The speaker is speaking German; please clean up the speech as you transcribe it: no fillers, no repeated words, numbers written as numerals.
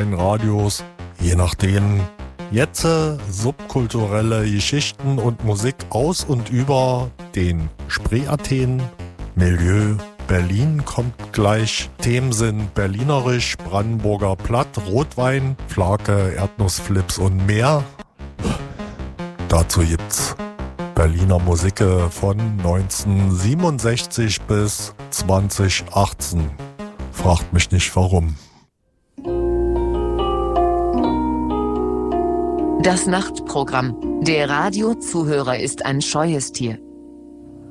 freien Radios, je nachdem. Jetzt subkulturelle Geschichten und Musik aus und über den Spree-Athen. Milieu Berlin kommt gleich. Themen sind berlinerisch, Brandenburger Platt, Rotwein, Flake, Erdnussflips und mehr. Dazu gibt's Berliner Musik von 1967 bis 2018. Fragt mich nicht warum. Das Nachtprogramm. Der Radiozuhörer ist ein scheues Tier.